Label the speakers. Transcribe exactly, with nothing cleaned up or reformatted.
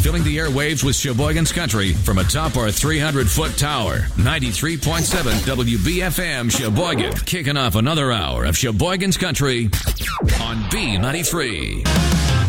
Speaker 1: filling the airwaves with Sheboygan's Country from atop our three hundred foot tower. ninety-three point seven W B F M Sheboygan, kicking off another hour of Sheboygan's Country on B ninety-three.